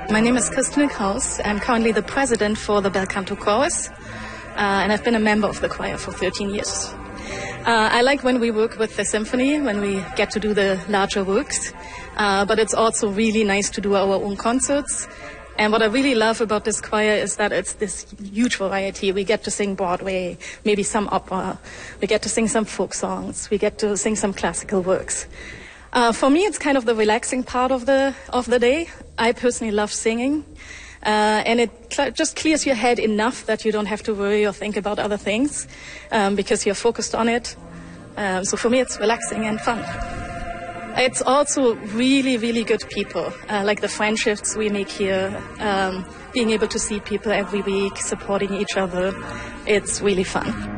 My name is Christine Kraus. I'm currently the president for the Bel Canto Chorus, and I've been a member of the choir for 13 years. I like when we work with the symphony, when we get to do the larger works, but it's also really nice to do our own concerts. And what I really love about this choir is that it's this huge variety. We get to sing Broadway, maybe some opera. We get to sing some folk songs. We get to sing some classical works. For me, it's kind of the relaxing part of the day. I personally love singing. And it just clears your head enough that you don't have to worry or think about other things because you're focused on it. So for me, it's relaxing and fun. It's also really, really good people, like the friendships we make here, being able to see people every week, supporting each other. It's really fun.